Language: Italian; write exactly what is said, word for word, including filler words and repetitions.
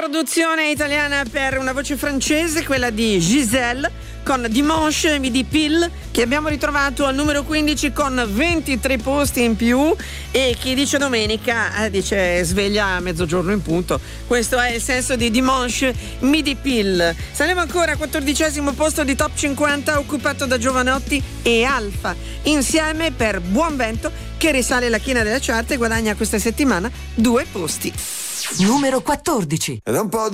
produzione italiana per una voce francese, quella di Giselle, con Dimanche Midi Pile, che abbiamo ritrovato al numero quindici con ventitré posti in più. E chi dice domenica eh, dice sveglia a mezzogiorno in punto. Questo è il senso di Dimanche Midi Pile. Saliamo ancora al quattordicesimo posto di Top cinquanta, occupato da Giovanotti e Alfa, insieme per Buon Vento, che risale la china della chart e guadagna questa settimana due posti. Numero quattordici. Ed è un po'